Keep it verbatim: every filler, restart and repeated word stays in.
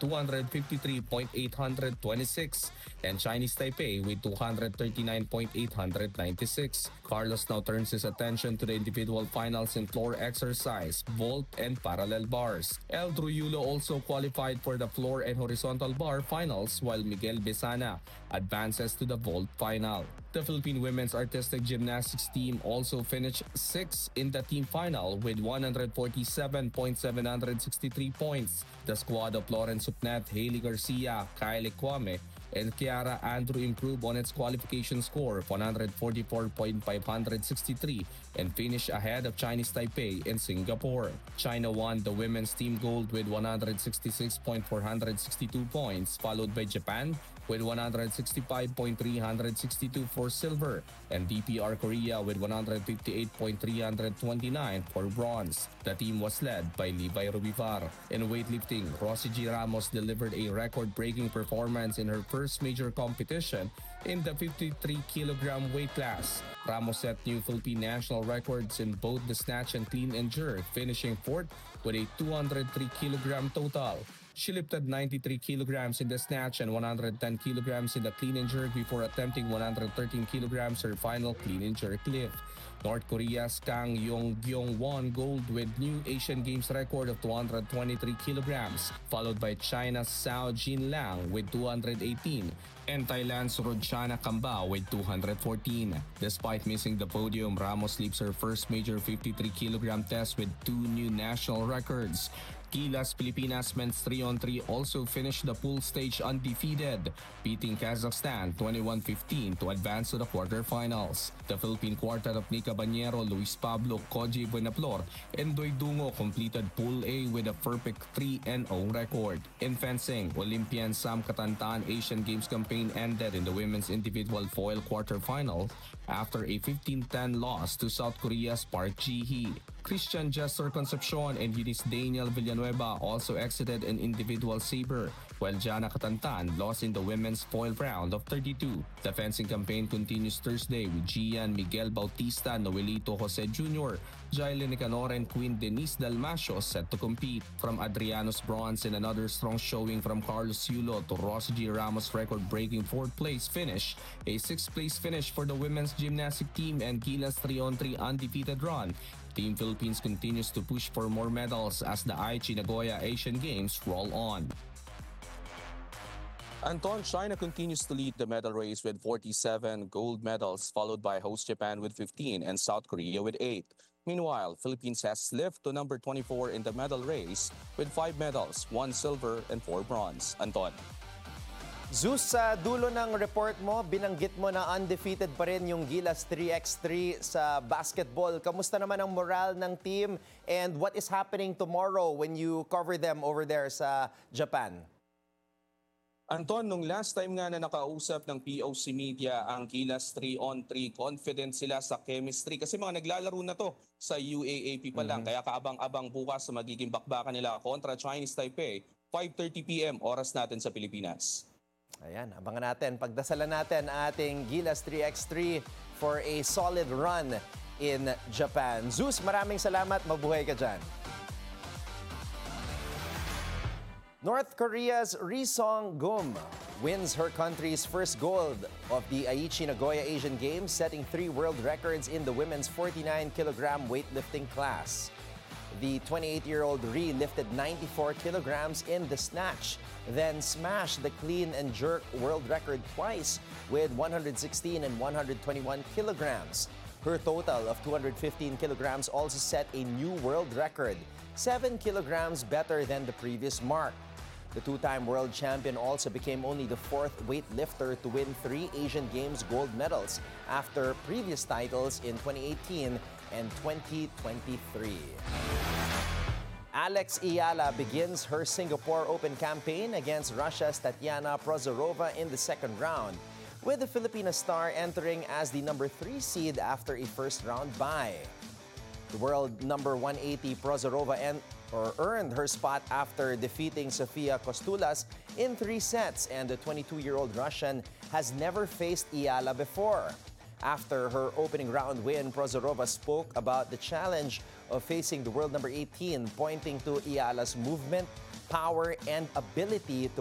two fifty-three point eight two six and Chinese Taipei with two thirty-nine point eight nine six. Carlos now turns his attention to the individual finals in floor exercise, vault, and parallel bars. El Trujillo also qualified for the floor and horizontal bar finals while Miguel Besana advances to the vault final. The Philippine women's artistic gymnastics team also finished sixth in the team final with one forty-seven point seven six three points. The squad of Florence Supnet, Hailey Garcia, Kylie Kwame, and Kiara Andrew improved on its qualification score of one forty-four point five six three and finished ahead of Chinese Taipei and Singapore. China won the women's team gold with one sixty-six point four six two points, followed by Japan with one sixty-five point three six two for silver and D P R Korea with one fifty-eight point three two nine for bronze. The team was led by Levi Rubivar. In weightlifting, Rosie G. Ramos delivered a record-breaking performance in her first major competition in the fifty-three kilogram weight class. Ramos set new Philippine national records in both the snatch and clean and jerk, finishing fourth with a two hundred three kilogram total. She lifted ninety-three kilograms in the snatch and one hundred ten kilograms in the clean and jerk before attempting one hundred thirteen kilograms her final clean and jerk lift. North Korea's Kang Yong-gyong won gold with new Asian Games record of two hundred twenty-three kilograms, followed by China's Sao Jin Lang with two hundred eighteen and Thailand's Rodchana Kambao with two hundred fourteen. Despite missing the podium, Ramos leaves her first major fifty-three kilogram test with two new national records. Gilas Pilipinas men's three on three also finished the pool stage undefeated, beating Kazakhstan twenty-one fifteen to advance to the quarterfinals. The Philippine quartet of Nika Bañero, Luis Pablo, Koji Buenaflor, and Doy Dungo completed Pool A with a perfect three and oh record. In fencing, Olympian Sam Katantan Asian Games campaign ended in the women's individual foil quarterfinal after a fifteen ten loss to South Korea's Park Ji-hee. Christian Jester Concepcion and Eunice Daniel Villanueva also exited an individual saber, while Jana Katantan lost in the women's foil round of thirty-two. The fencing campaign continues Thursday with Gian Miguel Bautista, Noelito Jose Junior, Jailin Nicanor, and Queen Denise Dalmasio set to compete. From Adriano's bronze and another strong showing from Carlos Yulo to Rosie G. Ramos' record-breaking fourth place finish, a sixth place finish for the women's gymnastic team, and Gilas three on three undefeated run. Team Philippines continues to push for more medals as the Aichi Nagoya Asian Games roll on. Anton, China continues to lead the medal race with forty-seven gold medals, followed by host Japan with fifteen and South Korea with eight. Meanwhile, Philippines has slipped to number twenty-four in the medal race with five medals, one silver and four bronze. Anton. Zeus, sa dulo ng report mo, binanggit mo na undefeated pa rin yung Gilas three by three sa basketball. Kamusta naman ang morale ng team and what is happening tomorrow when you cover them over there sa Japan? Anton, nung last time nga na nakausap ng P O C Media ang Gilas three on three, confident sila sa chemistry kasi mga naglalaro na to sa U A A P pa lang. Mm-hmm. Kaya kaabang-abang bukas sa magiging bakbakan nila kontra Chinese Taipei, five thirty p m oras natin sa Pilipinas. Ayan, abangan natin. Pagdasalan natin ating Gilas three by three for a solid run in Japan. Zeus, maraming salamat. Mabuhay ka dyan. North Korea's Ri Song-gum wins her country's first gold of the Aichi Nagoya Asian Games, setting three world records in the women's forty-nine kilogram weightlifting class. The twenty-eight-year-old Ri lifted ninety-four kilograms in the snatch, then smashed the clean and jerk world record twice with one hundred sixteen and one hundred twenty-one kilograms. Her total of two hundred fifteen kilograms also set a new world record, seven kilograms better than the previous mark. The two-time world champion also became only the fourth weightlifter to win three Asian Games gold medals after previous titles in twenty eighteen and twenty twenty-three. Alex Iyala begins her Singapore Open campaign against Russia's Tatiana Prozorova in the second round, with the Filipina star entering as the number three seed after a first-round bye. The world number one eighty Prozorova en- or earned her spot after defeating Sofia Kostulas in three sets, and the twenty-two-year-old Russian has never faced Iyala before. After her opening round win, Prozorova spoke about the challenge of facing the world number eighteen, pointing to Iyala's movement, power and ability to